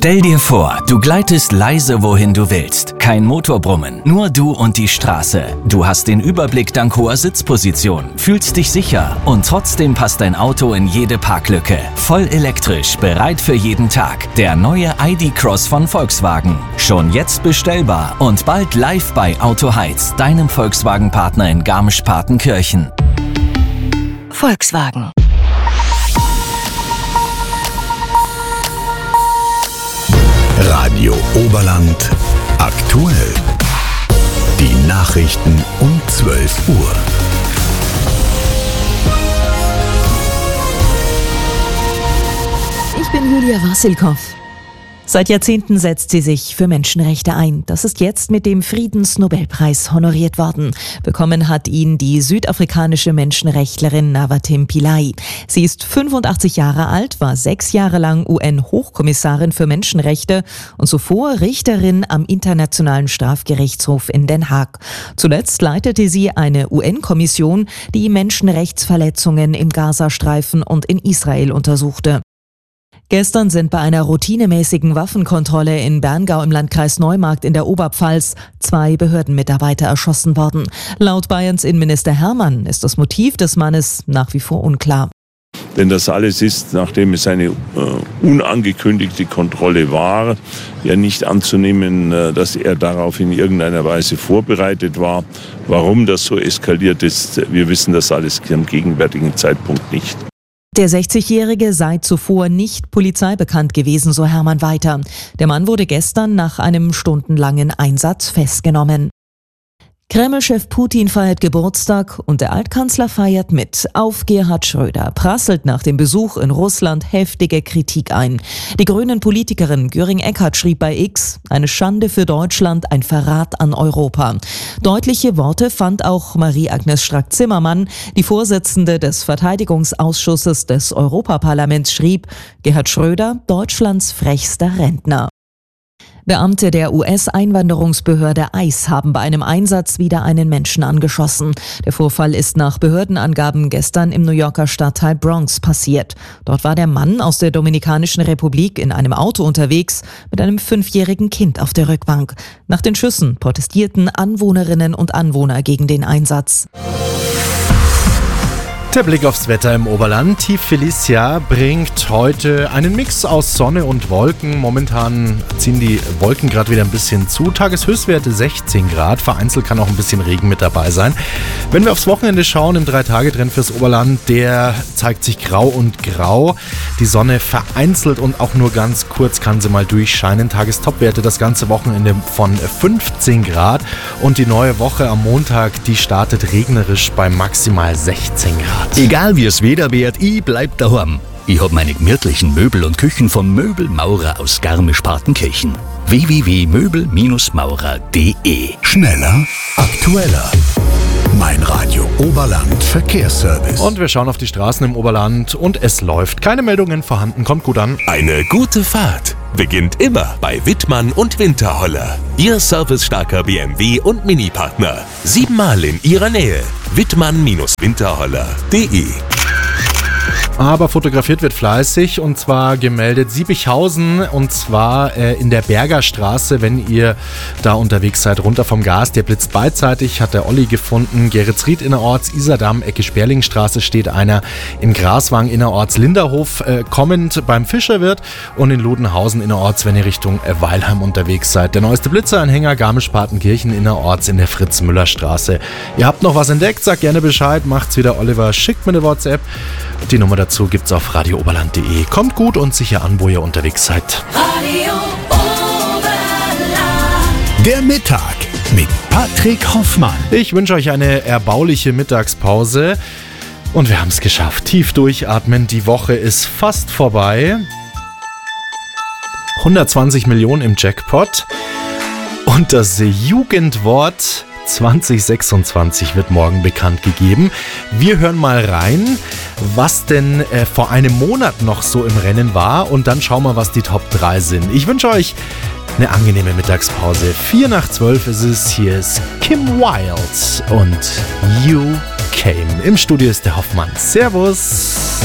Stell dir vor, du gleitest leise, wohin du willst. Kein Motorbrummen, nur du und die Straße. Du hast den Überblick dank hoher Sitzposition, fühlst dich sicher und trotzdem passt dein Auto in jede Parklücke. Voll elektrisch, bereit für jeden Tag. Der neue ID.Cross von Volkswagen. Schon jetzt bestellbar und bald live bei Auto Heiz, deinem Volkswagen-Partner in Garmisch-Partenkirchen. Volkswagen. Radio Oberland aktuell. Die Nachrichten um 12 Uhr. Ich bin Julia Wassilkow. Seit Jahrzehnten setzt sie sich für Menschenrechte ein. Das ist jetzt mit dem Friedensnobelpreis honoriert worden. Bekommen hat ihn die südafrikanische Menschenrechtlerin Navatim Pillay. Sie ist 85 Jahre alt, war 6 Jahre lang UN-Hochkommissarin für Menschenrechte und zuvor Richterin am Internationalen Strafgerichtshof in Den Haag. Zuletzt leitete sie eine UN-Kommission, die Menschenrechtsverletzungen im Gazastreifen und in Israel untersuchte. Gestern sind bei einer routinemäßigen Waffenkontrolle in Berngau im Landkreis Neumarkt in der Oberpfalz 2 Behördenmitarbeiter erschossen worden. Laut Bayerns Innenminister Hermann ist das Motiv des Mannes nach wie vor unklar. Denn das alles ist, nachdem es eine unangekündigte Kontrolle war, ja nicht anzunehmen, dass er darauf in irgendeiner Weise vorbereitet war. Warum das so eskaliert ist, wir wissen das alles am gegenwärtigen Zeitpunkt nicht. Der 60-Jährige sei zuvor nicht polizeibekannt gewesen, so Hermann weiter. Der Mann wurde gestern nach einem stundenlangen Einsatz festgenommen. Kreml-Chef Putin feiert Geburtstag und der Altkanzler feiert mit. Auf Gerhard Schröder prasselt nach dem Besuch in Russland heftige Kritik ein. Die grünen Politikerin Göring-Eckardt schrieb bei X: Eine Schande für Deutschland, ein Verrat an Europa. Deutliche Worte fand auch Marie-Agnes Strack-Zimmermann. Die Vorsitzende des Verteidigungsausschusses des Europaparlaments schrieb: Gerhard Schröder, Deutschlands frechster Rentner. Beamte der US-Einwanderungsbehörde ICE haben bei einem Einsatz wieder einen Menschen angeschossen. Der Vorfall ist nach Behördenangaben gestern im New Yorker Stadtteil Bronx passiert. Dort war der Mann aus der Dominikanischen Republik in einem Auto unterwegs mit einem 5-jährigen Kind auf der Rückbank. Nach den Schüssen protestierten Anwohnerinnen und Anwohner gegen den Einsatz. Der Blick aufs Wetter im Oberland. Tief Felicia bringt heute einen Mix aus Sonne und Wolken. Momentan ziehen die Wolken gerade wieder ein bisschen zu. Tageshöchstwerte 16 Grad. Vereinzelt kann auch ein bisschen Regen mit dabei sein. Wenn wir aufs Wochenende schauen, im 3-Tage-Trend fürs Oberland, der zeigt sich grau und grau. Die Sonne vereinzelt und auch nur ganz kurz kann sie mal durchscheinen. Tagestopwerte das ganze Wochenende von 15 Grad. Und die neue Woche am Montag, die startet regnerisch bei maximal 16 Grad. Egal wie es Wetter wird, ich bleib daheim. Ich hab meine gemütlichen Möbel und Küchen vom Möbelmaurer aus Garmisch-Partenkirchen. www.möbelmaurer.de. Schneller, aktueller. Mein Radio Oberland Verkehrsservice. Und wir schauen auf die Straßen im Oberland und es läuft. Keine Meldungen vorhanden, kommt gut an. Eine gute Fahrt beginnt immer bei Wittmann und Winterholler. Ihr servicestarker BMW- und Mini-Partner. 7-mal in Ihrer Nähe. Wittmann-Winterholler.de. Aber fotografiert wird fleißig und zwar gemeldet Siebichhausen und zwar in der Bergerstraße, wenn ihr da unterwegs seid, runter vom Gas. Der blitzt beidseitig, hat der Olli gefunden. Geretsried innerorts, Isardamm, Ecke Sperlingstraße steht einer. In Graswang innerorts, Linderhof kommend beim Fischerwirt und in Ludenhausen innerorts, wenn ihr Richtung Weilheim unterwegs seid. Der neueste Blitzeranhänger Garmisch-Partenkirchen innerorts in der Fritz-Müller-Straße. Ihr habt noch was entdeckt, sagt gerne Bescheid, macht's wieder Oliver, schickt mir eine WhatsApp. Die Nummer dazu gibt's auf radiooberland.de. Kommt gut und sicher an, wo ihr unterwegs seid. Radio Oberland. Der Mittag mit Patrick Hoffmann. Ich wünsche euch eine erbauliche Mittagspause und wir haben es geschafft. Tief durchatmen, die Woche ist fast vorbei. 120 Millionen im Jackpot und das Jugendwort 2026 wird morgen bekannt gegeben. Wir hören mal rein, was denn vor einem Monat noch so im Rennen war und dann schauen wir, was die Top 3 sind. Ich wünsche euch eine angenehme Mittagspause. 11:04 ist es. Hier ist Kim Wilde und You Came. Im Studio ist der Hoffmann. Servus.